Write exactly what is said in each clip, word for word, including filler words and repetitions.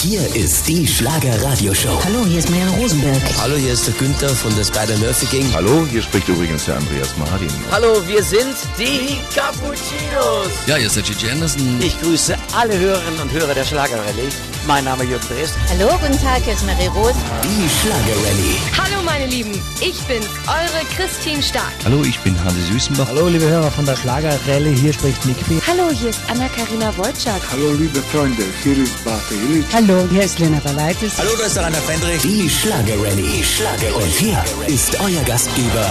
Hier ist die Schlager-Radio-Show. Hallo, hier ist Marianne Rosenberg. Hallo, hier ist der Günther von der Spider-Murphy Gang. Hallo, hier spricht übrigens der Andreas Martin. Hallo, wir sind die Cappuccinos. Ja, hier ist der Gigi Anderson. Ich grüße alle Hörerinnen und Hörer der Schlager-Rallye. Mein Name ist Jürgen Drees. Hallo, guten Tag, hier ist Marie Rose. Die Schlager-Rallye. Hallo meine Lieben, ich bin's, eure Christine Stark. Hallo, ich bin Hansi Süßenbach. Hallo liebe Hörer von der Schlager-Rallye, hier spricht Nick P. Hallo, hier ist Anna-Karina Wojcik. Hallo liebe Freunde, hier ist Bart Illich. Hallo, hier ist Lena Valaitis. Hallo, da ist der Rainer Fendrich. Die Schlager-Rallye. Schlager und hier ist euer Gastgeber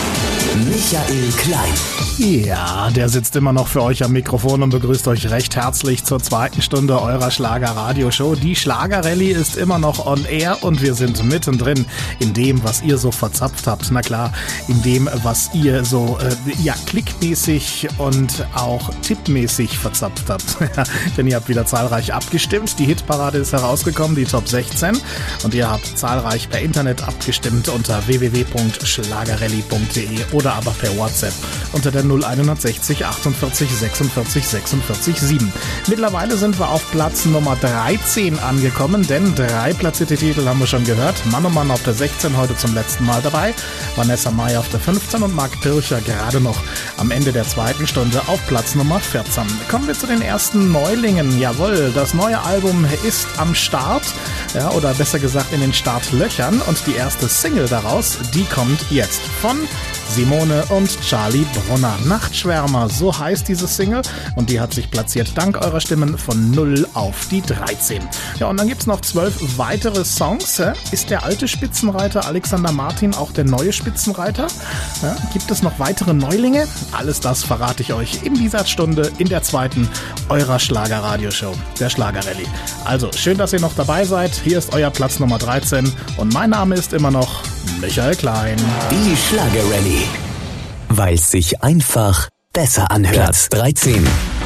Michael Klein. Ja, der sitzt immer noch für euch am Mikrofon und begrüßt euch recht herzlich zur zweiten Stunde eurer Schlager-Radio-Show. Die Schlager-Rallye ist immer noch on air und wir sind mittendrin in dem, was ihr so verzapft habt. Na klar, in dem, was ihr so äh, ja klickmäßig und auch tippmäßig verzapft habt. Denn ihr habt wieder zahlreich abgestimmt. Die Hitparade ist herausgekommen, die Top sechzehn. Und ihr habt zahlreich per Internet abgestimmt unter w w w punkt schlagerrallye punkt de oder aber per WhatsApp unter der null einhundertsechzig achtundvierzig sechsundvierzig sechsundvierzig sieben. Mittlerweile sind wir auf Platz Nummer dreizehn angekommen, denn drei platzierte Titel haben wir schon gehört. Mann oh Mann auf der sechzehn, heute zum letzten Mal dabei. Vanessa Mai auf der fünfzehn und Marc Pircher gerade noch am Ende der zweiten Stunde auf Platz Nummer vierzehn. Kommen wir zu den ersten Neulingen. Jawohl, das neue Album ist am Start, ja, oder besser gesagt in den Startlöchern, und die erste Single daraus, die kommt jetzt von Simone und Charlie Brunner. Nachtschwärmer, so heißt diese Single, und die hat sich platziert dank eurer Stimmen von null auf die dreizehn. Ja, und dann gibt's noch zwölf weitere Songs. Ist der alte Spitzenreiter Alexander Martin auch der neue Spitzenreiter? Ja, gibt es noch weitere Neulinge? Alles das verrate ich euch in dieser Stunde, in der zweiten eurer Schlager-Radio-Show, der Schlager-Rallye. Also, schön, dass ihr noch dabei seid. Hier ist euer Platz Nummer dreizehn und mein Name ist immer noch Michael Klein. Die Schlager-Rallye. Weil es sich einfach besser anhört. Platz dreizehn.